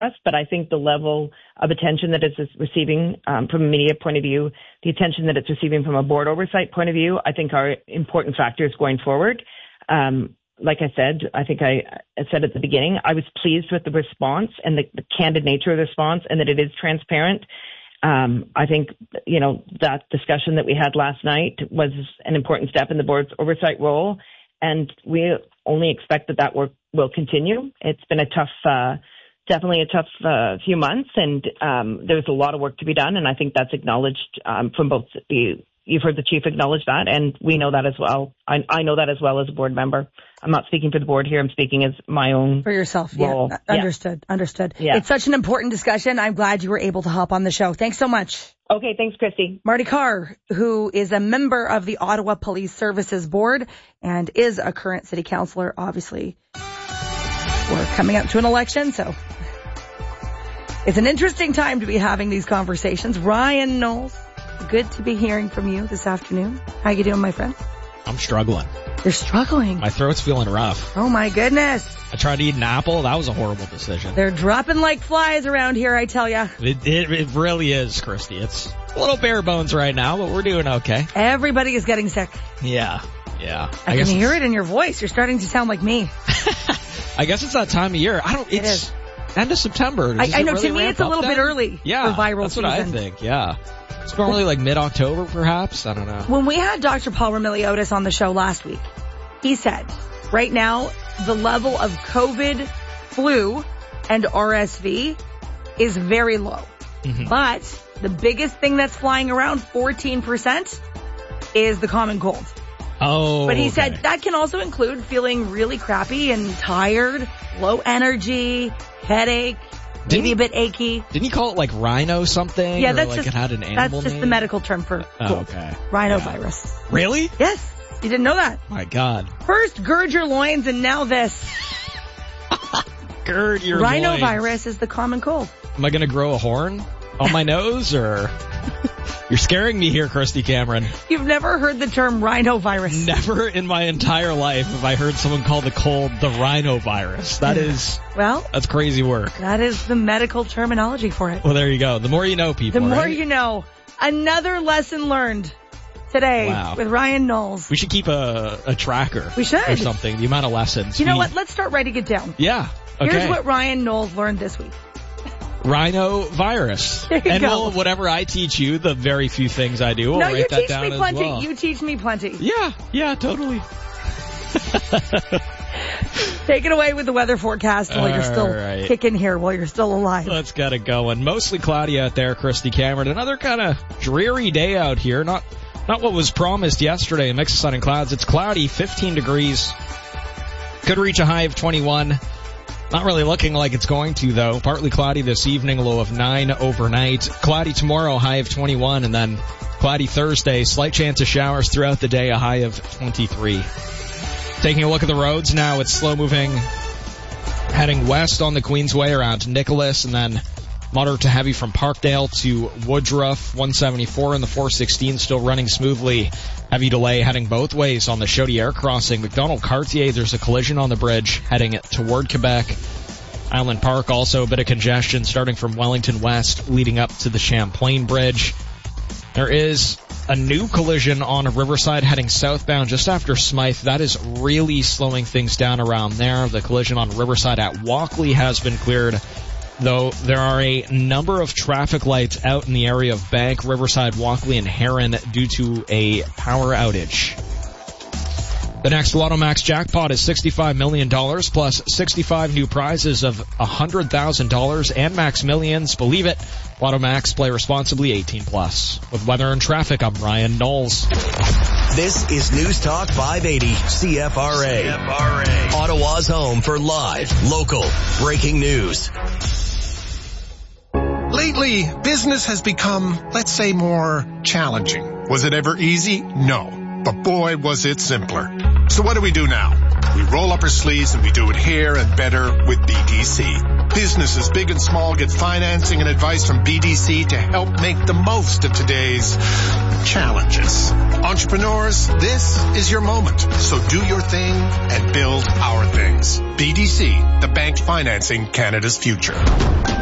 but I think the level of attention that it's receiving from a media point of view, the attention that it's receiving from a board oversight point of view, I think are important factors going forward. Like I said, I think I said at the beginning, I was pleased with the response and the candid nature of the response and that it is transparent. I think, that discussion that we had last night was an important step in the board's oversight role, and we only expect that work will continue. It's been definitely a tough few months, and there's a lot of work to be done, and I think that's acknowledged from both you've heard the chief acknowledge that, and we know that as well. I know that as well as a board member. I'm not speaking for the board here. I'm speaking as my own for yourself. role. Yeah, understood. Yeah. It's such an important discussion. I'm glad you were able to hop on the show. Thanks so much. Okay, thanks, Christy. Marty Carr, who is a member of the Ottawa Police Services Board and is a current city councillor. Obviously, we're coming up to an election, so it's an interesting time to be having these conversations. Ryan Knowles, good to be hearing from you this afternoon. How you doing, my friend? I'm struggling. You're struggling? My throat's feeling rough. Oh, my goodness. I tried to eat an apple. That was a horrible decision. They're dropping like flies around here, I tell ya. It really is, Christy. It's a little bare bones right now, but we're doing okay. Everybody is getting sick. Yeah. I can hear it in your voice. You're starting to sound like me. I guess it's that time of year. It is. End of September. I know, really to me it's a little bit early for viral that's season. What I think, yeah. It's normally like mid-October, perhaps. I don't know. When we had Dr. Paul Remiliotis on the show last week, he said, right now, the level of COVID, flu, and RSV is very low. Mm-hmm. But the biggest thing that's flying around, 14%, is the common cold. Oh, but he said that can also include feeling really crappy and tired, low energy, headache, maybe a bit achy. Didn't he call it like rhino something? Yeah, that's like just, it had an animal that's just name? the medical term for cold. Okay. Rhinovirus. Really? Yes. You didn't know that? My God. First, gird your loins, and now this. Gird your loins. Rhinovirus is the common cold. Am I going to grow a horn on my nose, or... You're scaring me here, Christy Cameron. You've never heard the term rhinovirus? Never in my entire life have I heard someone call the cold the rhinovirus. That's crazy work. That is the medical terminology for it. Well, there you go. The more you know, people. The more right? you know. Another lesson learned today with Ryan Knowles. We should keep a tracker. We should. Or something. The amount of lessons. You know what? Let's start writing it down. Yeah. Okay. Here's what Ryan Knowles learned this week. Rhinovirus. And whatever I teach you, the very few things I do, we'll write that down as well. You teach me plenty. Yeah, totally. Take it away with the weather forecast while you're still kicking here, while you're still alive. Let's get it going. Mostly cloudy out there, Christy Cameron. Another kind of dreary day out here. Not what was promised yesterday. A mix of sun and clouds. It's cloudy, 15 degrees. Could reach a high of 21. Not really looking like it's going to, though. Partly cloudy this evening, a low of 9 overnight. Cloudy tomorrow, high of 21, and then cloudy Thursday. Slight chance of showers throughout the day, a high of 23. Taking a look at the roads now, it's slow moving, heading west on the Queensway around Nicholas, and then moderate to heavy from Parkdale to Woodruff. 174 and the 416 still running smoothly. Heavy delay heading both ways on the Chaudière crossing. McDonald-Cartier, there's a collision on the bridge heading toward Quebec. Island Park, also a bit of congestion starting from Wellington West leading up to the Champlain Bridge. There is a new collision on Riverside heading southbound just after Smythe. That is really slowing things down around there. The collision on Riverside at Walkley has been cleared, though there are a number of traffic lights out in the area of Bank, Riverside, Walkley, and Heron due to a power outage. The next Lotto Max jackpot is $65 million plus 65 new prizes of $100,000 and Max Millions. Believe it. Lotto Max, play responsibly, 18 plus. With weather and traffic, I'm Ryan Knowles. This is News Talk 580 CFRA. Ottawa's home for live, local, breaking news. Lately, business has become, let's say, more challenging. Was it ever easy? No. But boy, was it simpler. So what do we do now? We roll up our sleeves and we do it here and better with BDC. Businesses big and small get financing and advice from BDC to help make the most of today's challenges. Entrepreneurs, this is your moment. So do your thing and build our things. BDC, the bank financing Canada's future.